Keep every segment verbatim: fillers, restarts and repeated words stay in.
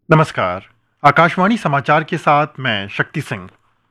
नमस्कार। आकाशवाणी समाचार के साथ मैं शक्ति सिंह।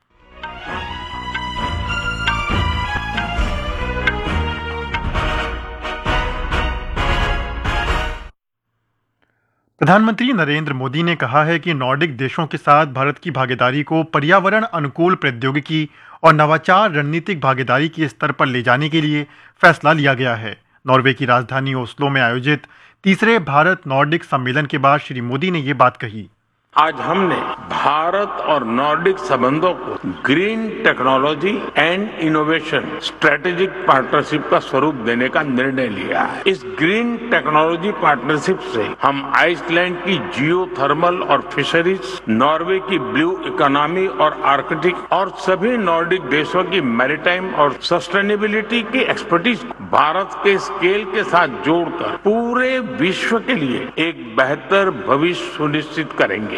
प्रधानमंत्री नरेंद्र मोदी ने कहा है कि नॉर्डिक देशों के साथ भारत की भागीदारी को पर्यावरण अनुकूल प्रौद्योगिकी और नवाचार रणनीतिक भागीदारी के स्तर पर ले जाने के लिए फैसला लिया गया है। नॉर्वे की राजधानी ओस्लो में आयोजित तीसरे भारत नॉर्डिक सम्मेलन के बाद श्री मोदी ने ये बात कही। आज हमने भारत और नॉर्डिक संबंधों को green technology and innovation strategic partnership का स्वरूप देने का निर्णय लिया है। इस ग्रीन टेक्नोलॉजी पार्टनरशिप से हम आइसलैंड की जियोथर्मल और फिशरीज, नॉर्वे की ब्लू इकोनॉमी और आर्कटिक और सभी नॉर्डिक देशों की मैरीटाइम और सस्टेनेबिलिटी की एक्सपर्टीज भारत के स्केल के साथ जोड़कर पूरे विश्व के लिए एक बेहतर भविष्य सुनिश्चित करेंगे।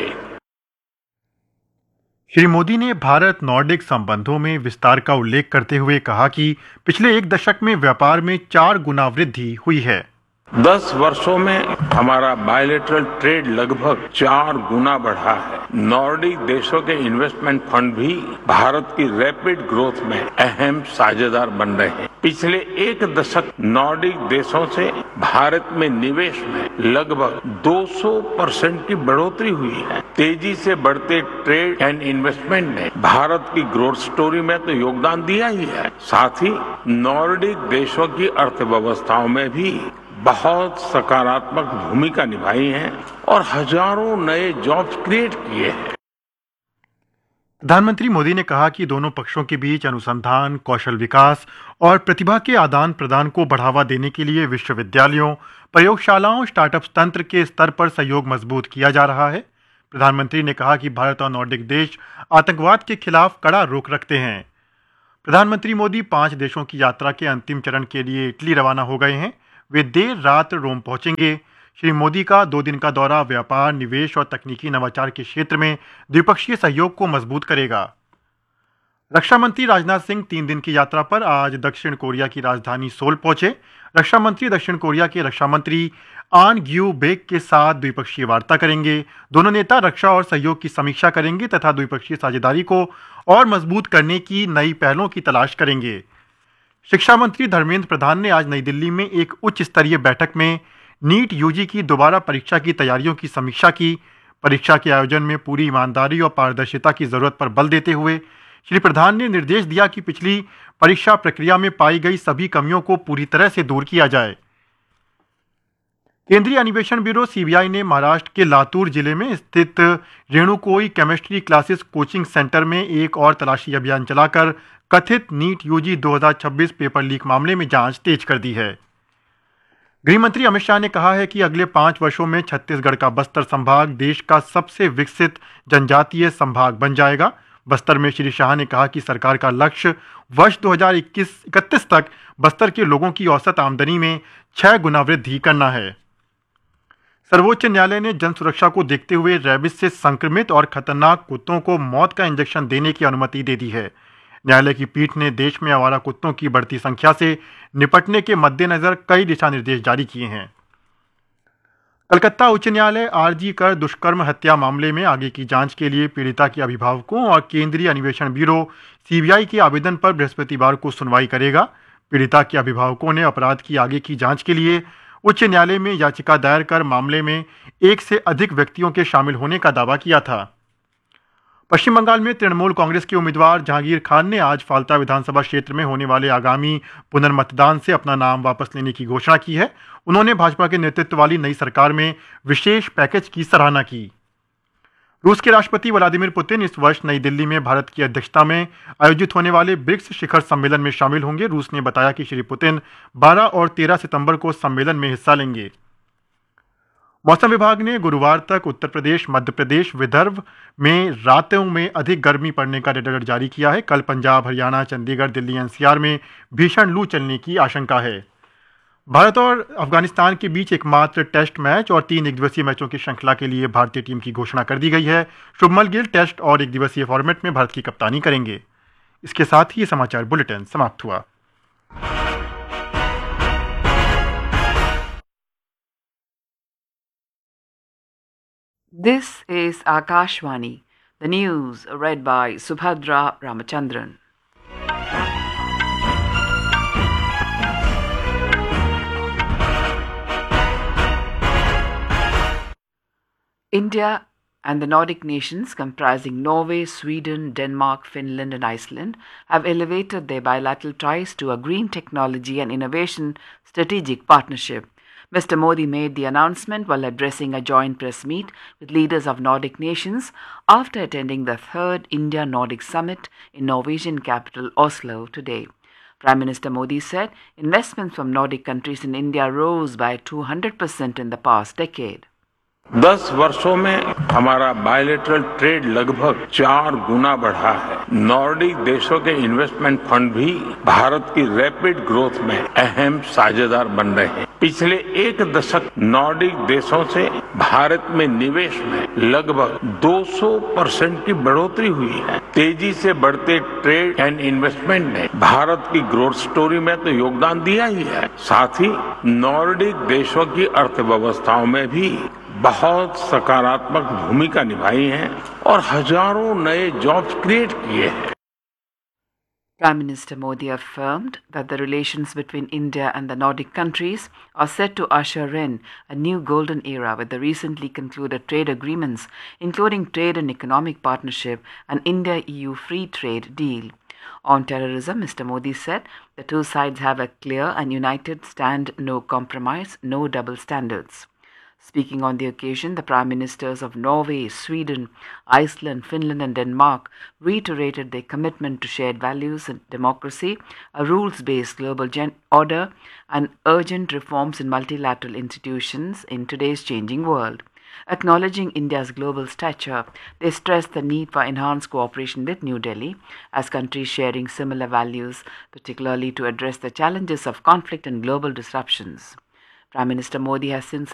श्री मोदी ने भारत नॉर्डिक संबंधों में विस्तार का उल्लेख करते हुए कहा कि पिछले एक दशक में व्यापार में चार गुना वृद्धि हुई है। दस वर्षों में हमारा बायलैटरल ट्रेड लगभग चार गुना बढ़ा है। नॉर्डिक देशों के इन्वेस्टमेंट फंड भी भारत की रैपिड ग्रोथ में अहम साझेदार बन रहे हैं। पिछले एक दशक नॉर्डिक देशों से भारत में निवेश में लगभग दो सौ परसेंट की बढ़ोतरी हुई है। तेजी से बढ़ते ट्रेड एंड इन्वेस्टमेंट ने भारत की ग्रोथ स्टोरी में तो योगदान दिया ही है, साथ ही नॉर्डिक देशों की अर्थव्यवस्थाओं में भी बहुत सकारात्मक भूमिका निभाई है और हजारों नए जॉब्स क्रिएट किए हैं। प्रधानमंत्री मोदी ने कहा कि दोनों पक्षों के बीच अनुसंधान, कौशल विकास और प्रतिभा के आदान प्रदान को बढ़ावा देने के लिए विश्वविद्यालयों, प्रयोगशालाओं, स्टार्टअप तंत्र के स्तर पर सहयोग मजबूत किया जा रहा है। प्रधानमंत्री ने कहा कि भारत और नॉर्डिक देश आतंकवाद के खिलाफ कड़ा रुख रखते हैं। प्रधानमंत्री मोदी पांच देशों की यात्रा के अंतिम चरण के लिए इटली रवाना हो गए हैं। वे देर रात रोम पहुंचेंगे। श्री मोदी का दो दिन का दौरा व्यापार, निवेश और तकनीकी नवाचार के क्षेत्र में द्विपक्षीय सहयोग को मजबूत करेगा। रक्षा मंत्री राजनाथ सिंह तीन दिन की यात्रा पर आज दक्षिण कोरिया की राजधानी सोल पहुंचे। रक्षा मंत्री दक्षिण कोरिया के रक्षा मंत्री आन ग्यू बेक के साथ द्विपक्षीय वार्ता करेंगे। दोनों नेता रक्षा और सहयोग की समीक्षा करेंगे तथा द्विपक्षीय साझेदारी को और मजबूत करने की नई पहलों की तलाश करेंगे। शिक्षा मंत्री धर्मेंद्र प्रधान ने आज नई दिल्ली में एक उच्च स्तरीय बैठक में नीट यूजी की दोबारा परीक्षा की तैयारियों की समीक्षा की। परीक्षा के आयोजन में पूरी ईमानदारी और पारदर्शिता की जरूरत पर बल देते हुए श्री प्रधान ने निर्देश दिया कि पिछली परीक्षा प्रक्रिया में पाई गई सभी कमियों को पूरी तरह से दूर किया जाए। केंद्रीय अन्वेषण ब्यूरो सीबीआई ने महाराष्ट्र के लातूर जिले में स्थित रेणुकोई केमिस्ट्री क्लासेस कोचिंग सेंटर में एक और तलाशी अभियान चलाकर कथित नीट यूजी दो हज़ार छब्बीस पेपर लीक मामले में जांच तेज कर दी है। गृह मंत्री अमित शाह ने कहा है कि अगले पांच वर्षों में छत्तीसगढ़ का बस्तर संभाग देश का सबसे विकसित जनजातीय संभाग बन जाएगा। बस्तर में श्री शाह ने कहा कि सरकार का लक्ष्य वर्ष दो हज़ार इकतीस तक बस्तर के लोगों की औसत आमदनी में छह गुना वृद्धि करना है। सर्वोच्च न्यायालय ने जन सुरक्षा को देखते हुए रेबिस से संक्रमित और खतरनाक कुत्तों को मौत का इंजेक्शन देने की अनुमति दे दी है। न्यायालय की पीठ ने देश में आवारा कुत्तों की बढ़ती संख्या से निपटने के मद्देनजर कई दिशा निर्देश जारी किए हैं। कलकत्ता उच्च न्यायालय आरजी कर दुष्कर्म हत्या मामले में आगे की जांच के लिए पीड़िता के अभिभावकों और केंद्रीय अन्वेषण ब्यूरो सीबीआई के आवेदन पर बृहस्पतिवार को सुनवाई करेगा। पीड़िता के अभिभावकों ने अपराध की आगे की जांच के लिए उच्च न्यायालय में याचिका दायर कर मामले में एक से अधिक व्यक्तियों के शामिल होने का दावा किया था। पश्चिम बंगाल में तृणमूल कांग्रेस के उम्मीदवार जहांगीर खान ने आज फाल्ता विधानसभा क्षेत्र में होने वाले आगामी पुनर्मतदान से अपना नाम वापस लेने की घोषणा की है। उन्होंने भाजपा के नेतृत्व वाली नई सरकार में विशेष पैकेज की सराहना की। रूस के राष्ट्रपति व्लादिमीर पुतिन इस वर्ष नई दिल्ली में भारत की अध्यक्षता में आयोजित होने वाले ब्रिक्स शिखर सम्मेलन में शामिल होंगे। रूस ने बताया कि श्री पुतिन बारह और तेरह सितंबर को सम्मेलन में हिस्सा लेंगे। मौसम विभाग ने गुरुवार तक उत्तर प्रदेश, मध्य प्रदेश, विदर्भ में रातों में अधिक गर्मी पड़ने का रेड अलर्ट जारी किया है। कल पंजाब, हरियाणा, चंडीगढ़, दिल्ली, एनसीआर में भीषण लू चलने की आशंका है। भारत और अफगानिस्तान के बीच एकमात्र टेस्ट मैच और तीन एक दिवसीय मैचों की श्रृंखला के लिए भारतीय टीम की घोषणा कर दी गई है। शुभमन गिल टेस्ट और एक दिवसीय फॉर्मेट में भारत की कप्तानी करेंगे। इसके साथ ही ये समाचार बुलेटिन समाप्त हुआ। This is Akashvani, the news read by Subhadra Ramachandran. India and the Nordic nations, comprising Norway, Sweden, Denmark, Finland, and Iceland, have elevated their bilateral ties to a green technology and innovation strategic partnership. Mister Modi made the announcement while addressing a joint press meet with leaders of Nordic nations after attending the third India Nordic Summit in Norwegian capital Oslo today. Prime Minister Modi said investments from Nordic countries in India rose by two hundred percent in the past decade. दस वर्षों में हमारा bilateral trade लगभग चार गुना बढ़ा है। Nordic देशों के इन्वेस्टमेंट फंड भी भारत की रैपिड ग्रोथ में अहम साझेदार बन रहे हैं। पिछले एक दशक नॉर्डिक देशों से भारत में निवेश में लगभग दो सौ परसेंट की बढ़ोतरी हुई है। तेजी से बढ़ते ट्रेड एंड इन्वेस्टमेंट ने भारत की ग्रोथ स्टोरी में तो योगदान दिया ही है, साथ ही नॉर्डिक देशों की अर्थव्यवस्थाओं में भी बहुत सकारात्मक भूमिका निभाई है और हजारों नए जॉब्स क्रिएट किए हैं। Prime Minister Modi affirmed that the relations between India and the Nordic countries are set to usher in a new golden era with the recently concluded trade agreements, including trade and economic partnership and India-E U free trade deal. On terrorism, Mister Modi said the two sides have a clear and united stand, no compromise, no double standards. Speaking on the occasion, the Prime Ministers of Norway, Sweden, Iceland, Finland, and Denmark reiterated their commitment to shared values and democracy, a rules-based global gen- order, and urgent reforms in multilateral institutions in today's changing world. Acknowledging India's global stature, they stressed the need for enhanced cooperation with New Delhi as countries sharing similar values, particularly to address the challenges of conflict and global disruptions. Prime Minister Modi has since